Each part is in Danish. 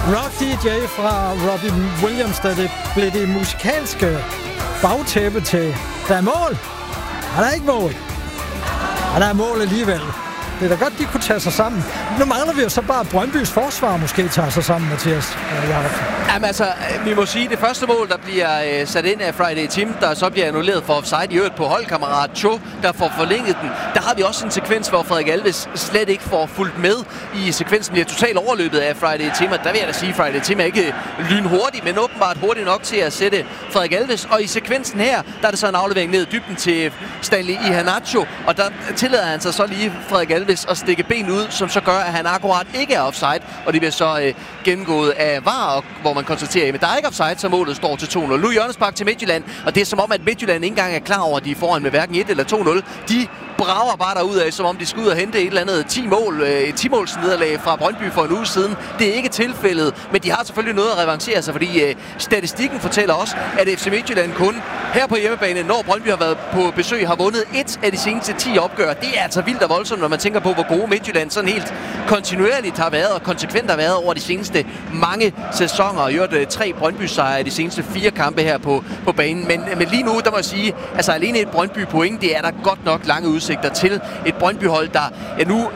Rock DJ fra Robbie Williams, da det blev det musikalske bagtæppe til, der er mål. Og der er ikke mål. Og der er mål alligevel. Det er da godt, de kunne tage sig sammen. Nu mangler vi jo så bare, Brøndbys forsvar måske tager sig sammen, Mathias. Jamen altså, vi må sige, det første mål, der bliver sat ind af Friday Tim, der så bliver annulleret for offside i øvrigt på holdkammerat Cho, der får forlænget den. Der har vi også en sekvens, hvor Frederik Alves slet ikke får fulgt med i sekvensen. Bliver totalt overløbet af Friday Tim, og der vil jeg da sige, at Friday Tim er ikke lynhurtig, men åbenbart hurtigt nok til at sætte Frederik Alves. Og i sekvensen her, der er det så en aflevering ned i dybden til Stanley Iheanacho, og der tillader han sig så lige Frederik Alves at stikke ben ud, som så gør, at han akkurat ikke er offside, og det bliver så gennemgået af VAR, hvor man konstaterer, at der er ikke offside, så målet står til 2-0. Nu hjørnespark til Midtjylland, og det er som om, at Midtjylland ikke engang er klar over, at de er foran med hverken 1 eller 2-0. De brager bare derudad, som om de skal ud og hente et eller andet 10-måls nederlag fra Brøndby for en uge siden. Det er ikke tilfældet, men de har selvfølgelig noget at revancere sig, fordi statistikken fortæller også, at FC Midtjylland kun her på hjemmebane, når Brøndby har været på besøg, har vundet 1 af de seneste 10 opgør. Det er altså vildt og voldsomt, når man tænker på, hvor gode Midtjylland sådan helt kontinuerligt har været og konsekvent har været over de seneste mange sæsoner. Og gjort 3 Brøndby-sejre i de seneste 4 kampe her på banen. Men lige nu, der må jeg sige, altså alene et Brøndby-point, det er der godt nok lange udsigter til. Et Brøndby-hold, der nu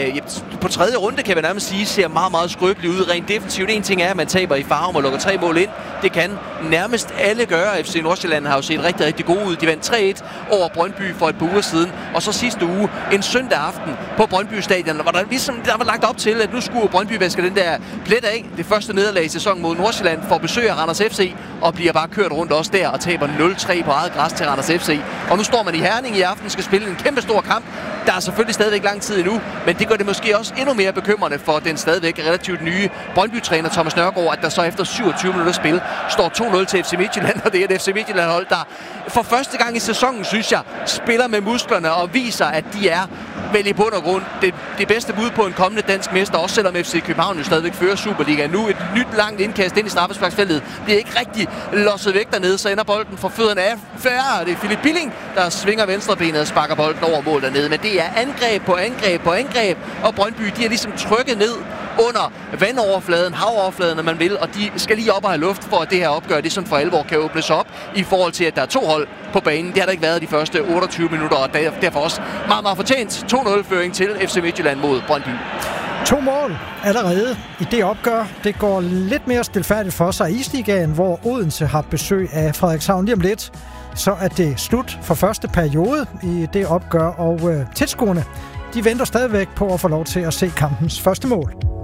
på tredje runde, kan man nærmest sige, ser meget, meget skrøbeligt ud rent defensivt. En ting er, at man taber i Farum og lukker 3 mål ind. Det kan nærmest alle gøre. FC Nordsjælland har jo set rigtig, rigtig gode ud. De vandt 3-1 over Brøndby for et par uger siden. Og så sidste uge, en søndag aften på Brøndby Stadion, hvor der var lagt op til, at nu skulle Brøndby vaske den der plet af. Det første nederlag i sæsonen mod Nordsjælland får besøg af Randers FC og bliver bare kørt rundt også der og taber 0-3 på eget græs til Randers FC. Og nu står man i Herning i aften, skal spille en kæmpe stor kamp. Der er selvfølgelig stadigvæk lang tid endnu, men det gør det måske også endnu mere bekymrende for den stadigvæk relativt nye Brøndby-træner Thomas Nørgaard, at der så efter 27 minutter spil står 2-0 til FC Midtjylland, og det er et FC Midtjylland-hold, der for første gang i sæsonen, synes jeg, spiller med musklerne og viser, at de er vel i bund og grund det bedste bud på en kommende dansk mester, også selvom FC København jo stadigvæk fører Superligaen. Nu et nyt langt indkast ind i straffesparksfeltet bliver ikke rigtig losset væk dernede, så ender bolden for fødderne af færre. Det er Philip Billing, der svinger venstrebenet og sparker bolden over mål dernede. Men det er angreb på angreb på angreb, og Brøndby, de er ligesom trykket ned under vandoverfladen, havoverfladen, når man vil, og de skal lige op og have luft for, at det her opgør, det sådan for alvor kan åbnes op i forhold til, at der er 2 hold på banen. Det har der ikke været de første 28 minutter, og derfor også meget, meget fortjent 2-0-føring til FC Midtjylland mod Brøndby. 2 mål allerede i det opgør. Det går lidt mere stilfærdigt for sig i Isligaen, hvor Odense har besøg af Frederikshavn lige om lidt. Så er det slut for første periode i det opgør, og tilskuerne, de venter stadigvæk på at få lov til at se kampens første mål.